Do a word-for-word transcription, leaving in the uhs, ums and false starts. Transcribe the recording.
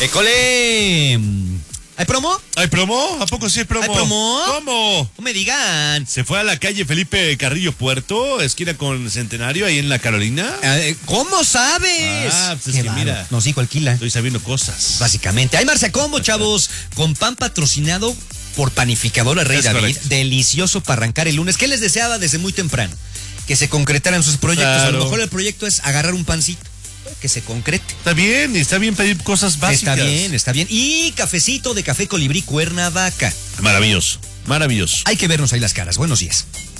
¡École! ¿Hay promo? ¿Hay promo? ¿A poco sí hay promo? ¿Hay promo? ¿Cómo? No me digan. Se fue a la calle Felipe Carrillo Puerto, esquina con Centenario, ahí en la Carolina. Eh, ¿Cómo sabes? Ah, pues es Qué que bárbaro. mira. Nos dijo Alquila. Estoy sabiendo cosas. Básicamente. Hay Marcia Combo, chavos, con pan patrocinado por Panificadora Rey Es David. correcto. Delicioso para arrancar el lunes. ¿Qué les deseaba desde muy temprano? Que se concretaran sus proyectos. Claro. A lo mejor el proyecto es agarrar un pancito, que se concrete. Está bien, está bien pedir cosas básicas. Está bien, está bien. Y cafecito de Café Colibrí Cuernavaca. Maravilloso, maravilloso. Hay que vernos ahí las caras. Buenos días.